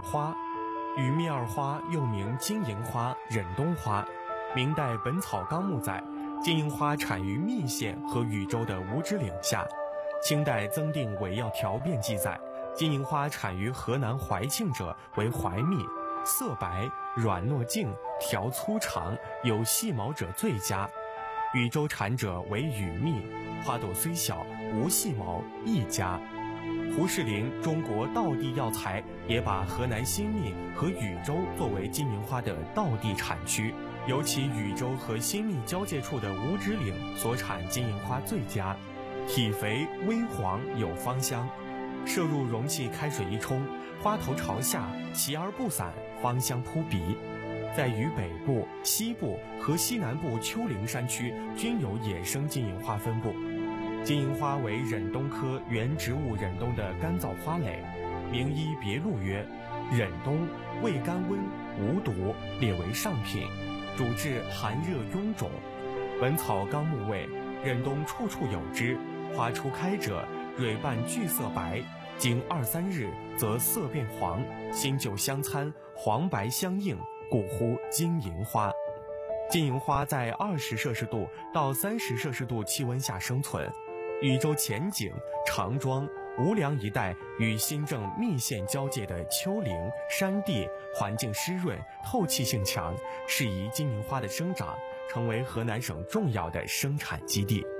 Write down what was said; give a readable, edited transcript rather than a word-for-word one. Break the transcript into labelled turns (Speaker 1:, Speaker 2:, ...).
Speaker 1: 花。羽密耳花又名金银花、忍冬花。明代《本草纲目》载，金银花产于密县和禹州的五指岭下。清代增订《伪药条变》记载，金银花产于河南怀庆者为怀密，色白，软糯净，条粗长，有细毛者最佳。禹州产者为羽密，花朵虽小，无细毛，亦佳。胡适林《中国道地药材》也把河南新密和禹州作为金银花的道地产区，尤其禹州和新密交界处的五指岭所产金银花最佳，体肥微黄，有芳香。摄入容器开水一冲，花头朝下，齐而不散，芳香扑鼻。在渝北部、西部和西南部丘陵山区均有野生金银花分布。金银花为忍冬科原植物忍冬的干燥花蕾，名医别录曰：忍冬味甘温，无毒，列为上品，主治寒热臃肿。本草纲目谓，忍冬处处有之，花初开者，蕊瓣具色白，经2-3日则色变黄，新旧相参，黄白相映，故呼金银花。金银花在20摄氏度到30摄氏度气温下生存。禹州前景、长庄、无梁一带与新郑密县交界的丘陵山地环境湿润，透气性强，适宜金银花的生长，成为河南省重要的生产基地。